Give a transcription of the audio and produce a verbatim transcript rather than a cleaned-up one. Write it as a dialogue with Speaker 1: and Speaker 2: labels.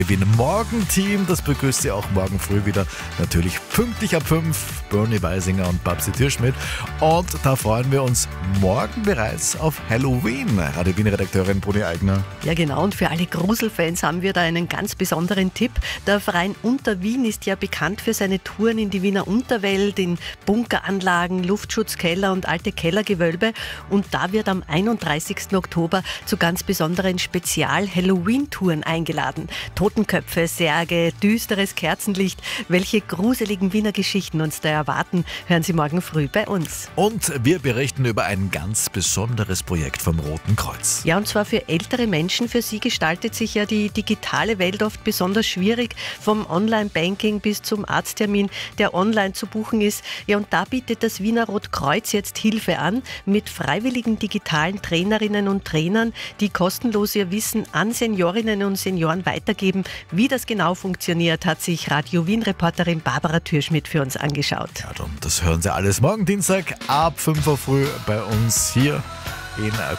Speaker 1: Wien Morgenteam, das begrüßt Sie auch morgen früh wieder, natürlich pünktlich ab fünf, Bernie Weisinger und Babsi Tirschmidt. Und da freuen wir uns morgen bereits auf Halloween. Radio Wien-Redakteurin Bruni Eigner.
Speaker 2: Ja genau, und für alle Gruselfans haben wir da einen ganz besonderen Tipp. Der Verein Unter Wien ist ja bekannt für seine Touren in die Wiener Unterwelt, in Bunkeranlagen, Luftschutzkeller und alte Kellergewölbe. Und da wird am einunddreißigsten Oktober zu ganz besonderen Spezial-Halloween-Touren eingeladen. Totenköpfe, Särge, düsteres Kerzenlicht. Welche gruseligen Wiener Geschichten uns da erwarten, hören Sie morgen früh bei uns.
Speaker 1: Und wir berichten über ein ganz besonderes Projekt vom Roten Kreuz.
Speaker 2: Ja, und zwar für ältere Menschen. Für sie gestaltet sich ja die digitale Welt oft besonders schwierig, vom Online-Banking bis zum Arzttermin, der online zu buchen ist. Ja, und da bietet das Wiener Rotkreuz jetzt Hilfe an mit freiwilligen digitalen Trainerinnen und Trainern, die kostenlos ihr Wissen an Seniorinnen und Senioren weitergeben. Wie das genau funktioniert, hat sich Radio Wien-Reporterin Barbara Türschmidt für uns angeschaut.
Speaker 1: Ja, das hören Sie alles morgen Dienstag ab fünf Uhr früh bei uns hier in